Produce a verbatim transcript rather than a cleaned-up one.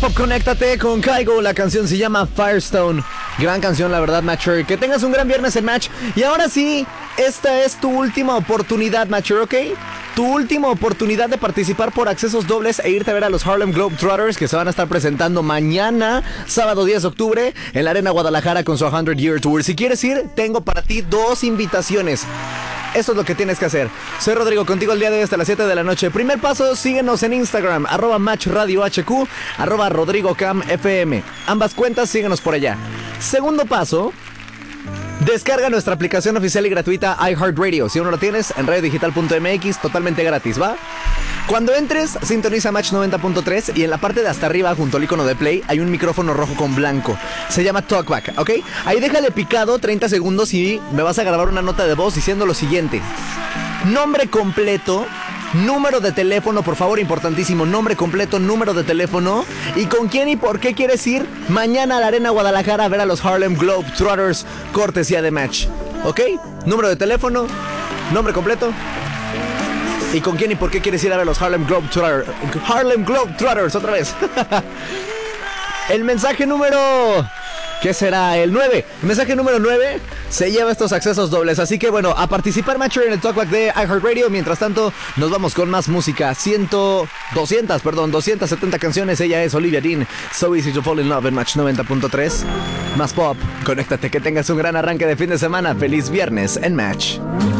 Pop, conéctate con Kygo. La canción se llama Firestone. Gran canción, la verdad, Matcher. Que tengas un gran viernes en Match. Y ahora sí, esta es tu última oportunidad, Matcher, ¿ok? Tu última oportunidad de participar por accesos dobles e irte a ver a los Harlem Globetrotters, que se van a estar presentando mañana, sábado diez de octubre, en la Arena Guadalajara con su cien Year Tour. Si quieres ir, tengo para ti dos invitaciones. Eso es lo que tienes que hacer. Soy Rodrigo, contigo el día de hoy hasta las siete de la noche. Primer paso, síguenos en Instagram, arroba matchradiohq, arroba rodrigocamfm. Ambas cuentas, síguenos por allá. Segundo paso, descarga nuestra aplicación oficial y gratuita iHeartRadio. Si aún no lo tienes, en radio digital punto m x, totalmente gratis, ¿va? Cuando entres, sintoniza Match noventa punto tres y en la parte de hasta arriba, junto al icono de play, hay un micrófono rojo con blanco. Se llama Talkback, ¿ok? Ahí déjale picado treinta segundos y me vas a grabar una nota de voz diciendo lo siguiente. Nombre completo, número de teléfono, por favor, importantísimo. Nombre completo, número de teléfono y con quién y por qué quieres ir mañana a la Arena Guadalajara a ver a los Harlem Globetrotters, cortesía de Match, ¿ok? Número de teléfono, nombre completo y con quién y por qué quieres ir a ver a los Harlem Globetrotters. Harlem Globetrotters, otra vez. El mensaje número... ¿qué será? El nueve. El mensaje número nueve se lleva estos accesos dobles. Así que bueno, a participar, Matcher, en el Talkback de iHeartRadio. Mientras tanto, nos vamos con más música. cien, doscientas, perdón, doscientas setenta canciones. Ella es Olivia Dean. So Easy to Fall in Love en Match noventa punto tres. Más pop. Conéctate, que tengas un gran arranque de fin de semana. Feliz viernes en Match.